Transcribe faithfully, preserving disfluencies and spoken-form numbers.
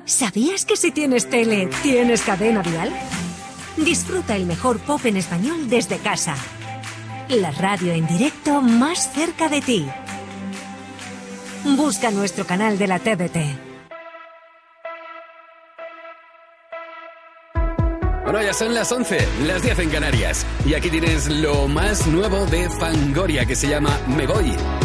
¿Sabías que si tienes tele, tienes cadena Dial? Disfruta el mejor pop en español desde casa. La radio en directo más cerca de ti. Busca nuestro canal de la T V T. Bueno, ya son las once, las diez en Canarias. Y aquí tienes lo más nuevo de Fangoria, que se llama Me Voy.